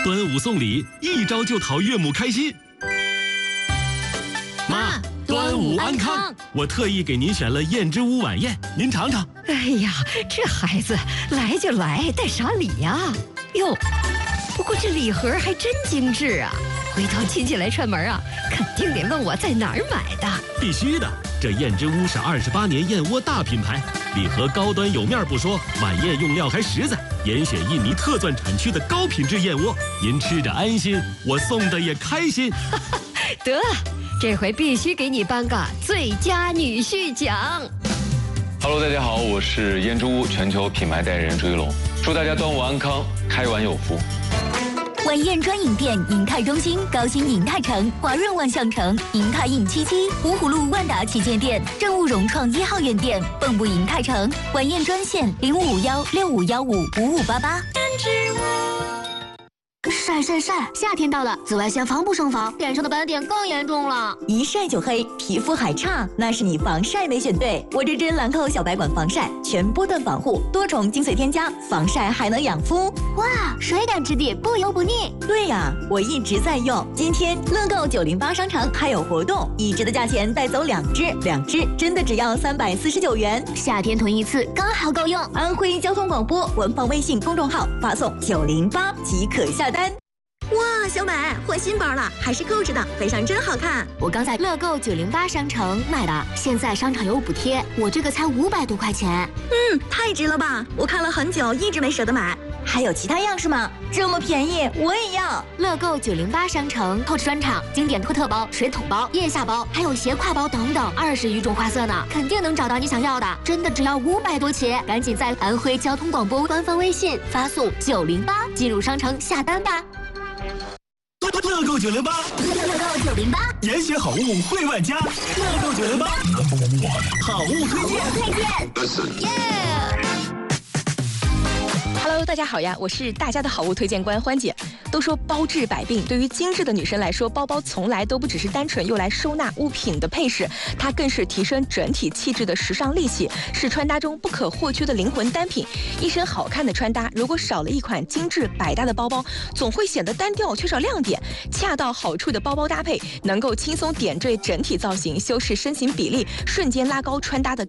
端午送礼，一招就讨岳母开心。妈，端午安康！我特意给您选了燕之屋晚宴，您尝尝。 哎呀，这孩子来就来，带啥礼呀？哟，不过这礼盒还真精致啊！回头亲戚来串门啊，肯定得问我在哪儿买的。 必须的，这燕之屋是28年燕窝大品牌，礼盒高端有面不说，晚宴用料还实在，严选印尼特钻产区的高品质燕窝，您吃着安心，我送的也开心。 得，这回必须给你颁个最佳女婿奖。 Hello， 大家好，我是燕之屋全球品牌代言人朱一龙，祝大家端午安康，开碗有福。 晚宴专营店：银泰中心、高新银泰城、华润万象城、银泰印77、芜湖路万达旗舰店、正务融创1号院店、蚌埠银泰城。晚宴专线0551655588。 晒！夏天到了，紫外线防不胜防，脸上的斑点更严重了。 一晒就黑，皮肤还差，那是你防晒没选对。我这支兰蔻小白管防晒，全波段防护，多重精粹添加，防晒还能养肤。 哇，水感质地，不油不腻。 对呀，我一直在用。今天乐购908商城还有活动，一支的价钱带走2支，2支真的只要349元。 夏天囤一次刚好够用。 安徽交通广播官方微信公众号发送908即可下单。哇，小美换新包了，还是购置的，背上真好看。 我刚在乐购908商城买的，现在商场有补贴，我这个才500多块钱。 太值了吧！我看了很久，一直没舍得买。还有其他样式吗？这么便宜，我也要。 乐购908商城透支专场，经典托特包、水桶包、腋下包，还有斜挎包等等，20余种花色呢，肯定能找到你想要的。真的只要500多起，赶紧在安徽交通广播官方微信发送908进入商城下单吧。 乐购908， 乐购908， 严选好物惠万家。乐购908，好物推荐。 Hello， 大家好呀，我是大家的好物推荐官欢姐。都说包治百病，对于精致的女生来说，包包从来都不只是单纯用来收纳物品的配饰，它更是提升整体气质的时尚利器，是穿搭中不可或缺的灵魂单品。一身好看的穿搭，如果少了一款精致百搭的包包，总会显得单调，缺少亮点。恰到好处的包包搭配，能够轻松点缀整体造型，修饰身形比例，瞬间拉高穿搭的